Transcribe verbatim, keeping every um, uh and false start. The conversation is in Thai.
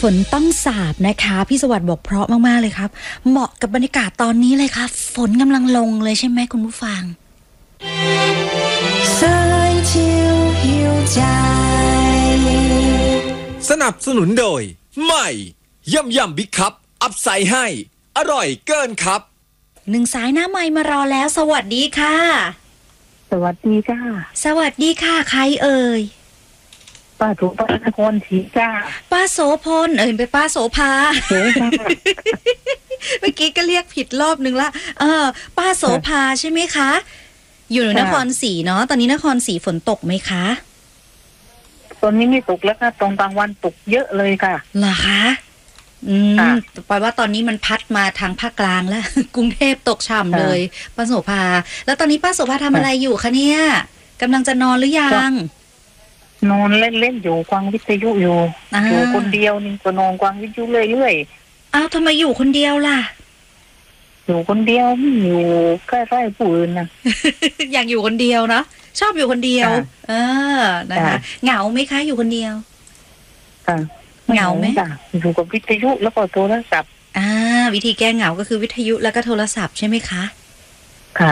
นต้องสาบนะคะพี่สวัสดิ์บอกเพราะมากๆเลยครับเหมาะกับบรรยากาศตอนนี้เลยครับฝนกำลังลงเลยใช่ไหมคุณผู้ฟังสนับสนุนโดยใหม่ย่ำย่ำบิ๊กคัพอัพไซด์ให้อร่อยเกินครับหนึ่งสายหน้าไมค์มารอแล้วสวัสดีค่ะสวัสดีจ้าสวัสดีค่ะใครเอ่ยป้าโสภานครศรีจ้าป้าโสพลเอ่ยไปป้าโสภาเมื่อกี้ก็เรียกผิดรอบนึงละเออป้าโสภาใช่ไหมคะอยู่นครศรีเนาะตอนนี้นครศรีฝนตกไหมคะตอนนี้ไม่ตกแล้วค่ะตรงกลางวันตกเยอะเลยค่ะเหรอคะอืมแปลว่าตอนนี้มันพัดมาทางภาคกลางแล้วกรุงเทพตกฉ่ำเลยป้าโสภาแล้วตอนนี้ป้าโสภาทำอะไรอยู่คะเนี่ยกำลังจะนอนหรือยังนอนเล่นๆอยู่ฟังวิทยุอยู่อยู่คนเดียวนี่ก็นอนฟังวิทยุเรื่อยๆอ้าวทำไมอยู่คนเดียวล่ะอยู่คนเดียวไม่อยู่ใกล้ๆผู้อื่นนะอยากอยู่คนเดียวเนาะชอบอยู่คนเดียวเออนะคะเหงาไหมคะอยู่คนเดียวเหงาไหมอยู่กับวิทยุแล้วก็โทรศัพท์อ่าวิธีแก้เหงาก็คือวิทยุแล้วก็โทรศัพท์ใช่ไหมคะ